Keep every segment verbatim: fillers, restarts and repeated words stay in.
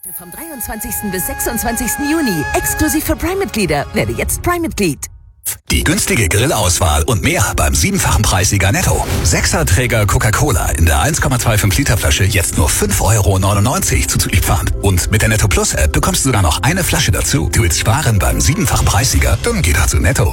Vom dreiundzwanzigsten bis sechsundzwanzigsten Juni. Exklusiv für Prime-Mitglieder. Werde jetzt Prime-Mitglied. Die günstige Grillauswahl und mehr beim siebenfachen Preissieger Netto. Sechserträger Coca-Cola in der eins Komma fünfundzwanzig Liter Flasche jetzt nur fünf Euro neunundneunzig zuzüglich Pfand. Und mit der Netto Plus App bekommst du sogar noch eine Flasche dazu. Du willst sparen beim siebenfachen Preissieger? Dann geh doch zu Netto.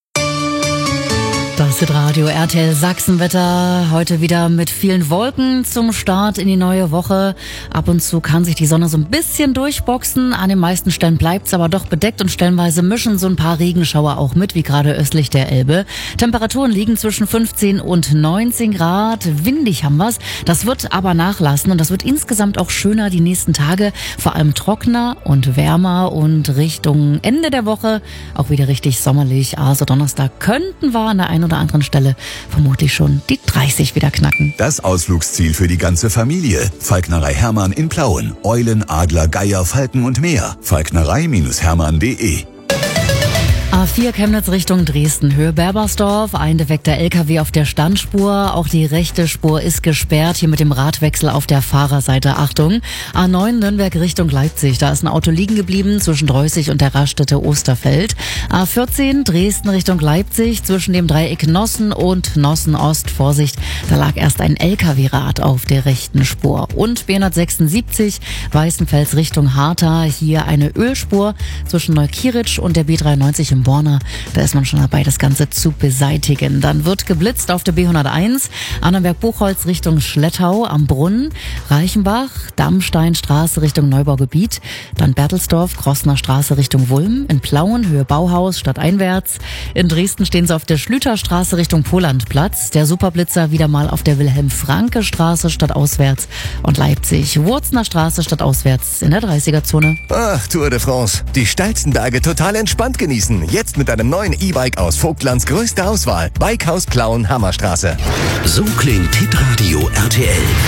Das ist Radio R T L Sachsenwetter. Heute wieder mit vielen Wolken zum Start in die neue Woche. Ab und zu kann sich die Sonne so ein bisschen durchboxen. An den meisten Stellen bleibt's aber doch bedeckt und stellenweise mischen so ein paar Regenschauer auch mit, wie gerade östlich der Elbe. Temperaturen liegen zwischen fünfzehn und neunzehn Grad. Windig haben wir's. Das wird aber nachlassen und das wird insgesamt auch schöner die nächsten Tage. Vor allem trockener und wärmer und Richtung Ende der Woche auch wieder richtig sommerlich. Also Donnerstag könnten wir an der einen oder anderen Stelle vermutlich schon die dreißig wieder knacken. Das Ausflugsziel für die ganze Familie. Falknerei Hermann in Plauen. Eulen, Adler, Geier, Falken und mehr. falknerei Hermann punkt de. A vier Chemnitz Richtung Dresden, Höhe Berbersdorf, ein defekter L K W auf der Standspur, auch die rechte Spur ist gesperrt, hier mit dem Radwechsel auf der Fahrerseite, Achtung. A neun Nürnberg Richtung Leipzig, da ist ein Auto liegen geblieben zwischen Dreußig und der Raststätte Osterfeld. A vierzehn Dresden Richtung Leipzig, zwischen dem Dreieck Nossen und Nossen Ost, Vorsicht, da lag erst ein L K W-Rad auf der rechten Spur. Und B hundertsechsundsiebzig Weißenfels Richtung Hartha, hier eine Ölspur zwischen Neukieritsch und der B dreiundneunzig im Borna, da ist man schon dabei, das Ganze zu beseitigen. Dann wird geblitzt auf der B hunderteins, Annenberg-Buchholz Richtung Schlettau am Brunnen, Reichenbach, Dammsteinstraße Richtung Neubaugebiet, dann Bertelsdorf, Krossner Straße Richtung Wulm, in Plauen, Höhe Bauhaus, stadteinwärts. In Dresden stehen sie auf der Schlüterstraße Richtung Polandplatz, der Superblitzer wieder mal auf der Wilhelm-Franke-Straße stadtauswärts und Leipzig, Wurzner Straße stadtauswärts in der dreißiger-Zone. Ach, Tour de France, die steilsten Berge total entspannt genießen. Jetzt mit einem neuen E-Bike aus Vogtlands größter Auswahl. Bikehaus Plauen, Hammerstraße. So klingt Hitradio R T L.